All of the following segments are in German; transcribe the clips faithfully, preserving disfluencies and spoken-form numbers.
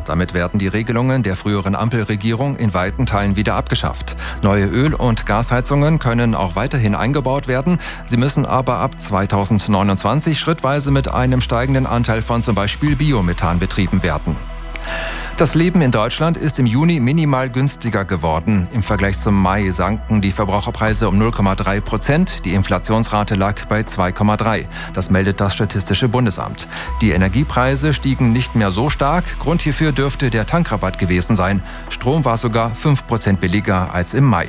Damit werden die Regelungen der früheren Ampelregierung in weiten Teilen wieder abgeschafft. Neue Öl- und Gasheizungen können auch weiterhin eingebaut werden. Sie müssen aber ab zweitausendneunundzwanzig schrittweise mit einem steigenden Anteil von zum Beispiel Biomethan betrieben werden. Das Leben in Deutschland ist im Juni minimal günstiger geworden. Im Vergleich zum Mai sanken die Verbraucherpreise um null Komma drei Prozent. Die Inflationsrate lag bei zwei Komma drei. Das meldet das Statistische Bundesamt. Die Energiepreise stiegen nicht mehr so stark. Grund hierfür dürfte der Tankrabatt gewesen sein. Strom war sogar fünf Prozent billiger als im Mai.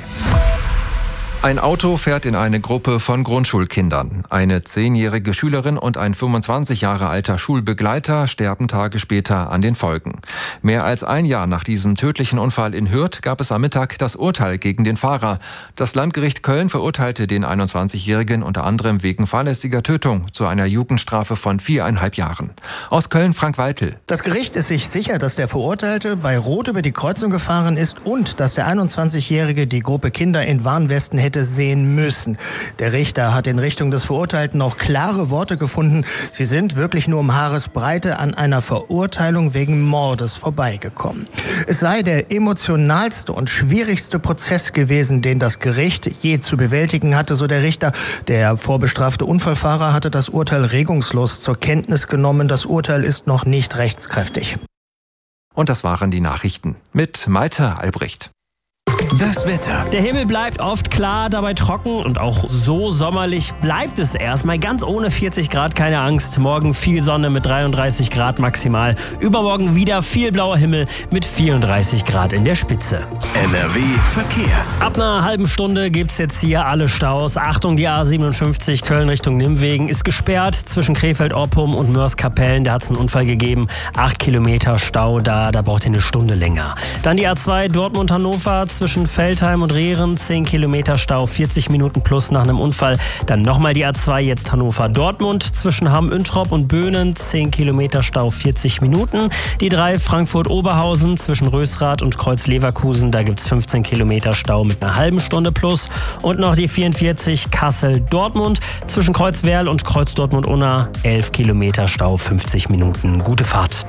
Ein Auto fährt in eine Gruppe von Grundschulkindern. Eine zehnjährige Schülerin und ein fünfundzwanzig Jahre alter Schulbegleiter sterben Tage später an den Folgen. Mehr als ein Jahr nach diesem tödlichen Unfall in Hürth gab es am Mittag das Urteil gegen den Fahrer. Das Landgericht Köln verurteilte den einundzwanzigjährigen unter anderem wegen fahrlässiger Tötung zu einer Jugendstrafe von viereinhalb Jahren. Aus Köln Frank Weitel. Das Gericht ist sich sicher, dass der Verurteilte bei Rot über die Kreuzung gefahren ist und dass der einundzwanzigjährige die Gruppe Kinder in Warnwesten hätte sehen müssen. Der Richter hat in Richtung des Verurteilten auch klare Worte gefunden. Sie sind wirklich nur um Haaresbreite an einer Verurteilung wegen Mordes vorbeigekommen. Es sei der emotionalste und schwierigste Prozess gewesen, den das Gericht je zu bewältigen hatte, so der Richter. Der vorbestrafte Unfallfahrer hatte das Urteil regungslos zur Kenntnis genommen. Das Urteil ist noch nicht rechtskräftig. Und das waren die Nachrichten mit Malte Albrecht. Das Wetter. Der Himmel bleibt oft klar, dabei trocken und auch so sommerlich bleibt es erstmal. Ganz ohne vierzig Grad, keine Angst. Morgen viel Sonne mit dreiunddreißig Grad maximal. Übermorgen wieder viel blauer Himmel mit vierunddreißig Grad in der Spitze. N R W Verkehr. Ab einer halben Stunde gibt's jetzt hier alle Staus. Achtung, die A siebenundfünfzig Köln Richtung Nimwegen ist gesperrt zwischen Krefeld-Oppum und Mörs-Kapellen. Da hat es einen Unfall gegeben. Acht Kilometer Stau da, da braucht ihr eine Stunde länger. Dann die A zwei Dortmund-Hannover zwischen Veltheim und Rehren, zehn Kilometer Stau, vierzig Minuten plus nach einem Unfall. Dann nochmal die A zwei, jetzt Hannover-Dortmund, zwischen Hamm-Üntrop und Böhnen, zehn Kilometer Stau, vierzig Minuten. Die drei Frankfurt-Oberhausen, zwischen Rösrath und Kreuz-Leverkusen, da gibt es fünfzehn Kilometer Stau mit einer halben Stunde plus. Und noch die vierundvierzig Kassel-Dortmund, zwischen Kreuzwerl und Kreuz-Dortmund-Unna, elf Kilometer Stau, fünfzig Minuten. Gute Fahrt.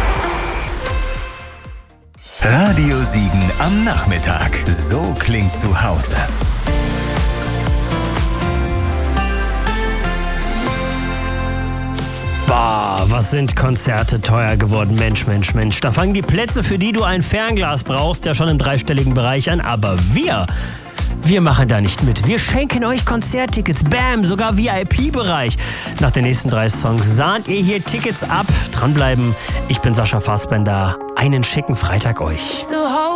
Radio Siegen am Nachmittag. So klingt zu Hause. Boah, was sind Konzerte teuer geworden. Mensch, Mensch, Mensch. Da fangen die Plätze, für die du ein Fernglas brauchst, ja schon im dreistelligen Bereich an. Aber wir... Wir machen da nicht mit. Wir schenken euch Konzerttickets. Bam, sogar V I P-Bereich. Nach den nächsten drei Songs sahnt ihr hier Tickets ab. Dranbleiben. Ich bin Sascha Fassbender. Einen schicken Freitag euch.